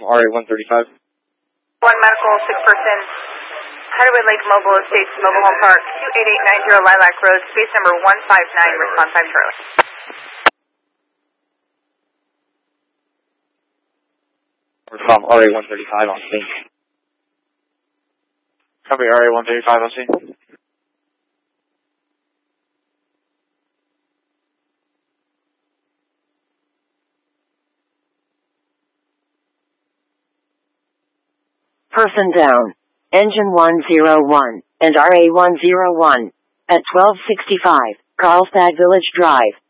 RA-135. 1 medical, 6 person, Hideaway Lake Mobile Estates, Mobile Home Park, 28890 Lilac Road, space number 159, response 5 Charlie. From RA-135 on scene. Copy, RA-135 on scene. Person down. Engine 101 and RA-101 at 1265 Carlstad Village Drive.